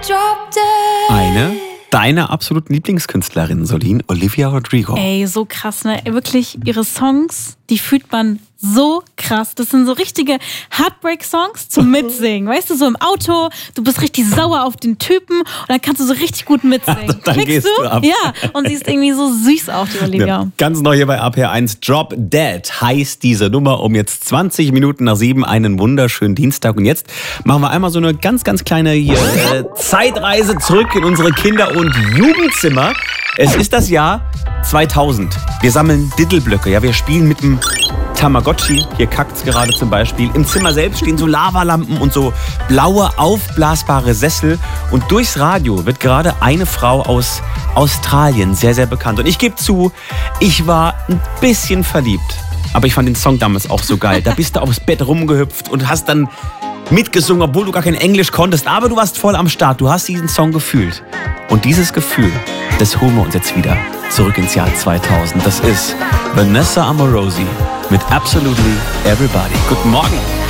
Eine deiner absoluten Lieblingskünstlerinnen, Solin, Olivia Rodrigo. Ey, so krass, ne? Wirklich, ihre Songs, die fühlt man so krass. Das sind so richtige Heartbreak-Songs zum Mitsingen. Weißt du, so im Auto, du bist richtig sauer auf den Typen und dann kannst du so richtig gut mitsingen. Also dann gehst du ab. Ja, und sie ist irgendwie so süß auch, die Olivia. Ja, ganz neu hier bei APR1. Drop Dead heißt diese Nummer um jetzt 20 Minuten nach 7. Einen wunderschönen Dienstag. Und jetzt machen wir einmal so eine ganz, ganz kleine Zeitreise zurück in unsere Kinder- und Jugendzimmer. Es ist das Jahr 2000. Wir sammeln Diddleblöcke. Ja, wir spielen mit dem Tamagotchi, hier kackt's gerade zum Beispiel. Im Zimmer selbst stehen so Lavalampen und so blaue, aufblasbare Sessel. Und durchs Radio wird gerade eine Frau aus Australien sehr, sehr bekannt. Und ich gebe zu, ich war ein bisschen verliebt. Aber ich fand den Song damals auch so geil. Da bist du aufs Bett rumgehüpft und hast dann mitgesungen, obwohl du gar kein Englisch konntest. Aber du warst voll am Start. Du hast diesen Song gefühlt. Und dieses Gefühl, das holen wir uns jetzt wieder zurück ins Jahr 2000. Das ist Vanessa Amorosi mit Absolutely Everybody. Guten Morgen.